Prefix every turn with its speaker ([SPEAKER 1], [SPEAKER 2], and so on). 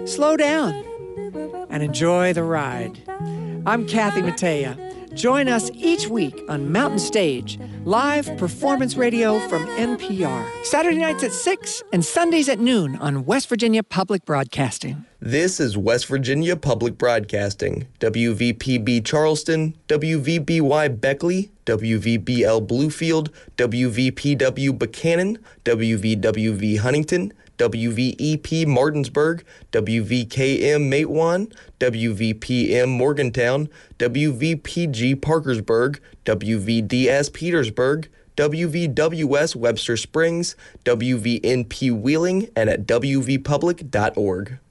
[SPEAKER 1] slow down and enjoy the ride. I'm Kathy Mattea. Join us each week on Mountain Stage, live performance radio from NPR. Saturday nights at 6 and Sundays at noon on West Virginia Public Broadcasting.
[SPEAKER 2] This is West Virginia Public Broadcasting, WVPB Charleston, WVBY Beckley, WVBL Bluefield, WVPW Buchanan, WVWV Huntington, WVEP Martinsburg, WVKM Matewan, WVPM Morgantown, WVPG Parkersburg, WVDS Petersburg, WVWS Webster Springs, WVNP Wheeling, and at wvpublic.org.